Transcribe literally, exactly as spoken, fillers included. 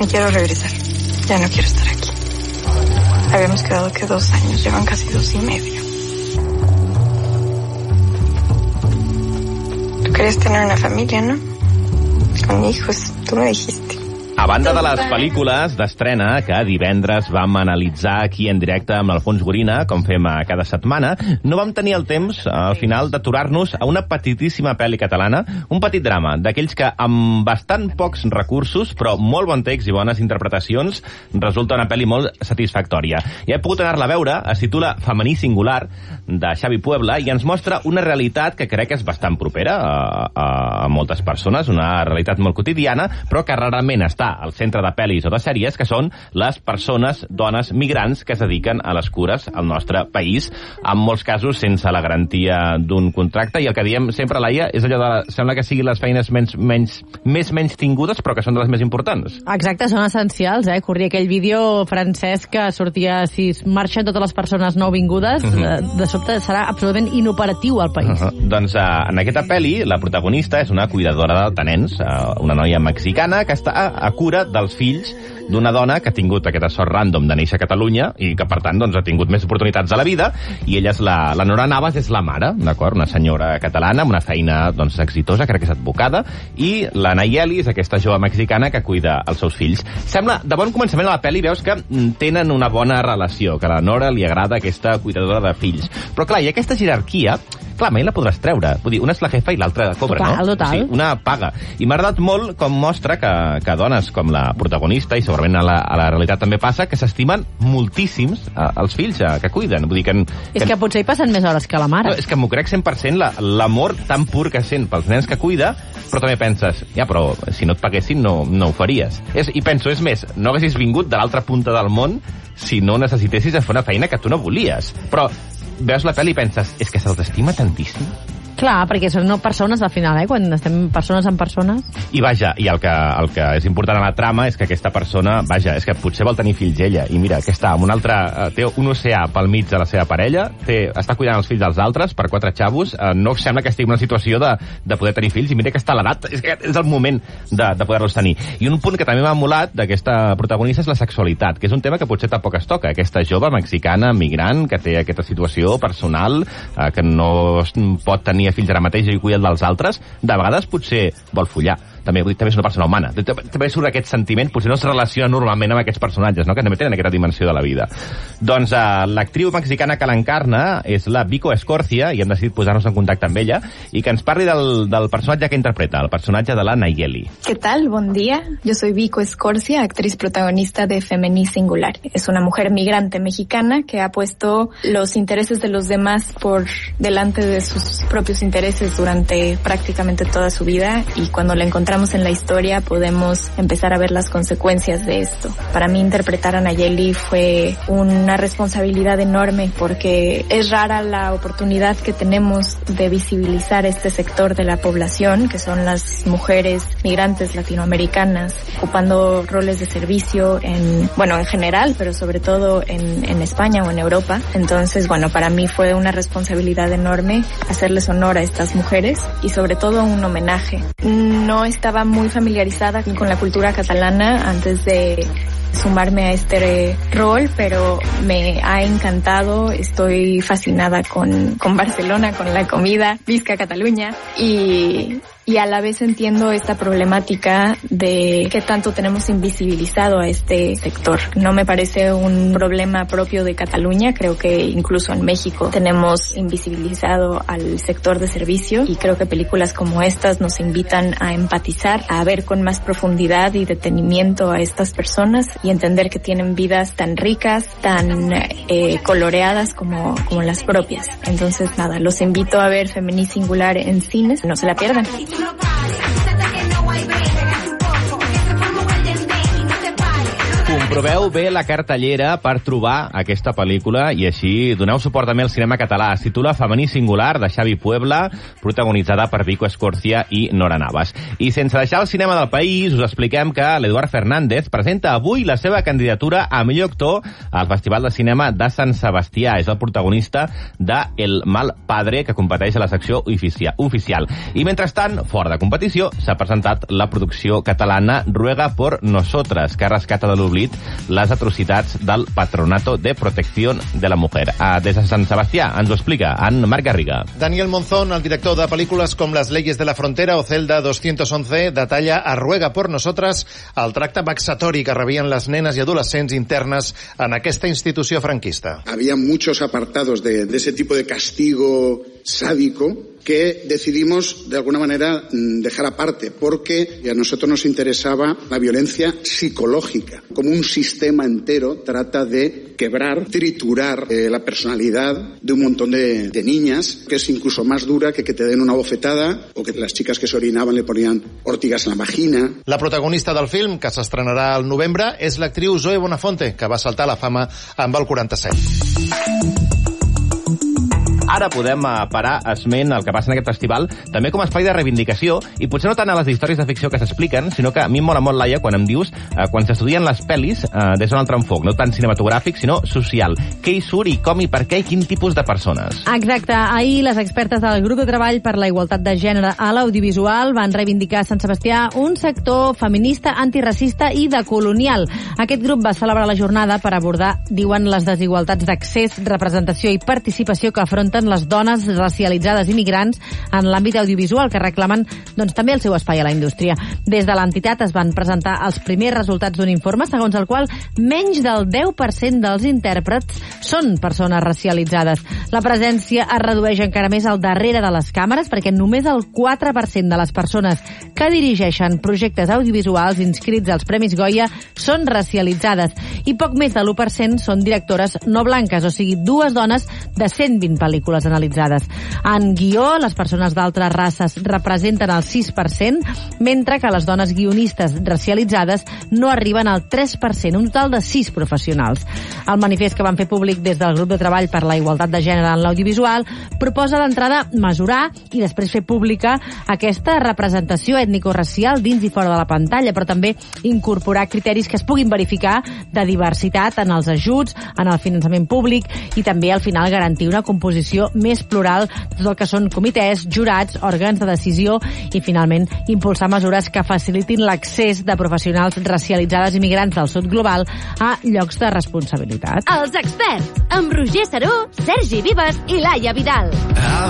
Me quiero regresar. Ya no quiero estar aquí. Habíamos quedado que dos años, llevan casi dos y medio. Tú querías tener una familia, ¿no? Con hijos, tú me dijiste. A banda de les pel·lícules d'estrena que divendres vam analitzar aquí en directe amb l'Alfons Gorina, com fem a cada setmana, no vam tenir el temps, al final, d'aturar-nos a una petitíssima pel·li catalana, un petit drama, d'aquells que amb bastant pocs recursos, però molt bon text i bones interpretacions, resulta una pel·li molt satisfactòria. Ja he pogut anar-la a veure, es titula Femení Singular, de Xavi Puebla, i ens mostra una realitat que crec que és bastant propera a, a, a moltes persones, una realitat molt quotidiana, però que rarament està al centre de pel·lis o de sèries, que són les persones, dones migrants que es dediquen a les cures al nostre país, en molts casos sense la garantia d'un contracte, i el que diem sempre, Laia, és allò de, sembla que siguin les feines menys, menys, més menys tingudes, però que són de les més importants. Exacte, són essencials, eh? Corria aquell vídeo francès que sortia, si marxen totes les persones nouvingudes, mm-hmm. de sobte serà absolutament inoperatiu al país. Uh-huh. Doncs uh, en aquesta pel·li, la protagonista és una cuidadora de nens, uh, una noia mexicana que està a cura dels fills d'una dona que ha tingut aquesta sort random de néixer a Catalunya i que, per tant, doncs, ha tingut més oportunitats a la vida, i ella és la, la Nora Navas és la mare, d'acord? Una senyora catalana amb una feina, doncs, exitosa, crec que és advocada, i la Nayeli és aquesta jove mexicana que cuida els seus fills. Sembla, de bon començament a la pel·li, veus que tenen una bona relació, que a la Nora li agrada aquesta cuidadora de fills. Però, clar, i aquesta jerarquia, clar, mai la podràs treure. Vull dir, una és la jefa i l'altra cobra, total, no? Total. O sigui, una paga. I m'ha agradat molt com mostra que, que dones com la protagonista, i segurament a la, a la realitat també passa, que s'estimen moltíssims eh, els fills eh, que cuiden. Vull dir que, és que, que potser hi passen més hores que la mare. No, és que m'ho crec cent per cent, la, l'amor tan pur que sent pels nens que cuida, però també penses, ja, però si no et paguessin no, no ho faries. És, I penso, és més, no haguessis vingut de l'altra punta del món si no necessitessis fer una feina que tu no volies. Però veus la pel·li i penses, és que se'ls estima tantíssim. Clar, perquè són no persones al final, eh? Quan estem persones amb persones. I vaja, i el que, el que és important a la trama és que aquesta persona, vaja, és que potser vol tenir fills ella, i mira, que està amb un altre, té un oceà pel mig de la seva parella, té, està cuidant els fills dels altres per quatre xavos, eh, no sembla que estigui en una situació de, de poder tenir fills, i mira que està a l'edat, és que és el moment de, de poder-los tenir. I un punt que també m'ha molat d'aquesta protagonista és la sexualitat, que és un tema que potser tampoc es toca. Aquesta jove mexicana, migrant, que té aquesta situació personal, eh, que no pot tenir fills ara mateix i cuidar dels altres, de vegades potser vol follar. També, també és una persona humana. També surt aquest sentiment, potser no es relaciona normalment amb aquests personatges, no? Que també tenen aquesta dimensió de la vida. Doncs uh, l'actriu mexicana que l'encarna és la Vico Escorcia, i hem decidit posar-nos en contacte amb ella, i que ens parli del, del personatge que interpreta, el personatge de la Nayeli. ¿Qué tal? Buen día. Yo soy Vico Escorcia, actriz protagonista de Femení Singular. Es una mujer migrante mexicana que ha puesto los intereses de los demás por delante de sus propios intereses durante prácticamente toda su vida, y cuando la encontramos en la historia podemos empezar a ver las consecuencias de esto. Para mí interpretar a Nayeli fue una responsabilidad enorme, porque es rara la oportunidad que tenemos de visibilizar este sector de la población, que son las mujeres migrantes latinoamericanas, ocupando roles de servicio en, bueno, en general, pero sobre todo en, en España o en Europa. Entonces, bueno, para mí fue una responsabilidad enorme hacerles honor a estas mujeres y sobre todo un homenaje. No estaba muy familiarizada con la cultura catalana antes de sumarme a este rol, pero me ha encantado. Estoy fascinada con, con Barcelona, con la comida, Visca Cataluña, y, y a la vez entiendo esta problemática de qué tanto tenemos invisibilizado a este sector. No me parece un problema propio de Cataluña, creo que incluso en México tenemos invisibilizado al sector de servicio, y creo que películas como estas nos invitan a empatizar, a ver con más profundidad y detenimiento a estas personas y entender que tienen vidas tan ricas, tan eh, coloreadas como, como las propias. Entonces, nada, los invito a ver Femení Singular en cines, no se la pierdan. Aproveu bé la cartellera per trobar aquesta pel·lícula i així doneu suport també al cinema català. Es titula Femení singular, de Xavi Puebla, protagonitzada per Vico Escorcia i Nora Navas. I sense deixar el cinema del país, us expliquem que l'Eduard Fernández presenta avui la seva candidatura a millor actor al Festival de Cinema de Sant Sebastià. És el protagonista de El mal padre, que competeix a la secció oficial. I mentrestant, fora de competició, s'ha presentat la producció catalana Ruega por Nosotras, que rescata de l'oblit les atrocitats del Patronato de Protección de la Mujer. Ah, des de Sant Sebastià ens ho explica en Marc Garriga. Daniel Monzón, el director de pel·lícules com Las leyes de la frontera o Celda doscientos once, detalla a Ruega por Nosotras el tracte vexatori que rebien les nenes i adolescents internes en aquesta institució franquista. Había muchos apartados de, de ese tipo de castigo sádico que decidimos de alguna manera dejar aparte porque a nosotros nos interesaba la violencia psicológica. Como un sistema entero trata de quebrar, triturar eh, la personalidad de un montón de, de niñas, que es incluso más dura que que te den una bofetada o que las chicas que se orinaban le ponían ortigas en la vagina. La protagonista del film, que s'estrenarà al novembre, és l'actriu Zoe Bonafonte, que va saltar a la fama amb el quaranta-set. Ara podem parar esment el que passa en aquest festival, també com a espai de reivindicació, i potser no tant a les històries de ficció que s'expliquen, sinó que a mi em mola molt, Laia, quan em dius, eh, quan s'estudien les pel·lis, eh, des d'un altre enfoc, no tant cinematogràfic, sinó social. Què hi surt i com i per què i quin tipus de persones? Exacte. Ahir les expertes del grup de treball per la igualtat de gènere a l'audiovisual van reivindicar a Sant Sebastià un sector feminista, antiracista i decolonial. Aquest grup va celebrar la jornada per abordar, diuen, les desigualtats d'accés, representació i participació que afronten les dones racialitzades i migrants en l'àmbit audiovisual, que reclamen doncs, també el seu espai a la indústria. Des de l'entitat es van presentar els primers resultats d'un informe segons el qual menys del deu per cent dels intèrprets són persones racialitzades. La presència es redueix encara més al darrere de les càmeres perquè només el quatre per cent de les persones que dirigeixen projectes audiovisuals inscrits als Premis Goya són racialitzades i poc més de l'u per cent són directores no blanques, o sigui, dues dones de cent vint pel·lícules analitzades. En guió, les persones d'altres races representen el sis per cent, mentre que les dones guionistes racialitzades no arriben al tres per cent, un total de sis professionals. El manifest que van fer públic des del grup de treball per la igualtat de gènere en l'audiovisual proposa d'entrada mesurar i després fer pública aquesta representació ètnico-racial dins i fora de la pantalla, però també incorporar criteris que es puguin verificar de diversitat en els ajuts, en el finançament públic i també al final garantir una composició més plural de tot el que són comitès, jurats, òrgans de decisió i finalment impulsar mesures que facilitin l'accés de professionals racialitzades i migrants del sud global a llocs de responsabilitat. Els experts, amb Roger Saró, Sergi Vives i Laia Vidal.